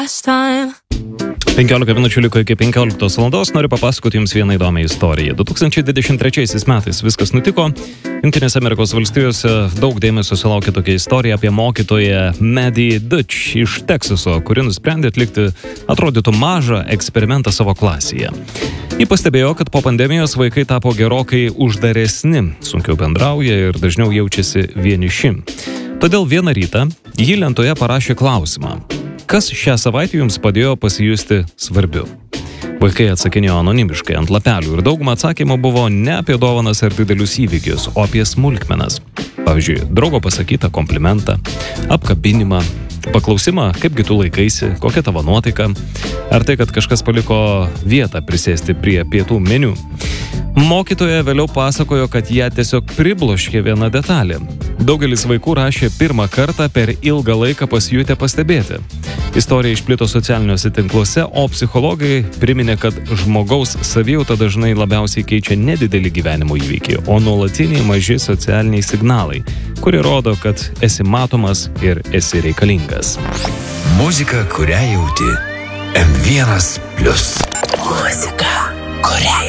15 minučių liko iki 15 valandos, noriu papasakoti jums vieną įdomią istoriją. 2023 metais viskas nutiko. Jungtinėse Amerikos valstijose daug dėmesio sulaukė tokia istorija apie mokytoją Maddie Dutch iš Teksaso, kuri nusprendė atlikti, atrodytų, mažą eksperimentą savo klasėje. Ji pastebėjo, kad po pandemijos vaikai tapo gerokai uždaresni, sunkiau bendrauja ir dažniau jaučiasi vieniši. Todėl vieną rytą ji lentoje parašė klausimą: kas šią savaitę jums padėjo pasijusti svarbiu? Vaikai atsakinėjo anonimiškai ant lapelių ir dauguma atsakymų buvo ne apie dovanas ar didelius įvykius, o apie smulkmenas. Pavyzdžiui, draugo pasakytą komplimentą, apkabinimą, paklausimą, kaipgi tu laikaisi, kokia tavo nuotaika, ar tai, kad kažkas paliko vietą prisėsti prie pietų meniu. Mokytoja vėliau pasakojo, kad ją tiesiog pribloškė viena detalė. Daugelis vaikų rašė pirmą kartą per ilgą laiką pasijutę pastebėti. Istorija išplito socialiniuose tinkluose, o psichologai priminė, kad žmogaus savijautą dažnai labiausiai keičia nedideli gyvenimo įvykiai, o nuolatiniai maži socialiniai signalai, kurie rodo, kad esi matomas ir esi reikalingas. Muzika, kurią jauti. M1+. Muzika, kurią